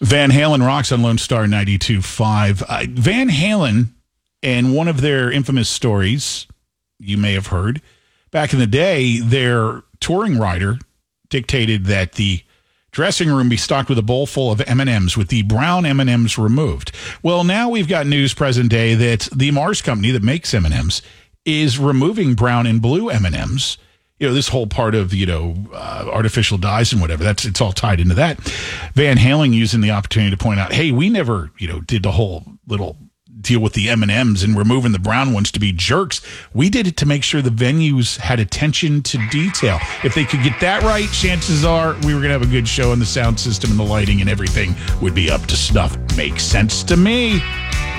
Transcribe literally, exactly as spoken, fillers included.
Van Halen rocks on Lone Star ninety-two point five. Uh, Van Halen, and one of their infamous stories, you may have heard, back in the day, their touring rider dictated that the dressing room be stocked with a bowl full of M and M's with the brown M and M's removed. Well, now we've got news present day that the Mars company that makes M and M's is removing brown and blue M and M's. You know, this whole part of, you know, uh, artificial dyes and whatever, that's it's all tied into that. Van Halen using the opportunity to point out, hey, we never, you know, did the whole little deal with the M and M's and removing the brown ones to be jerks. We did it to make sure the venues had attention to detail. If they could get that right, chances are we were going to have a good show, and the sound system and the lighting and everything would be up to snuff. Makes sense to me.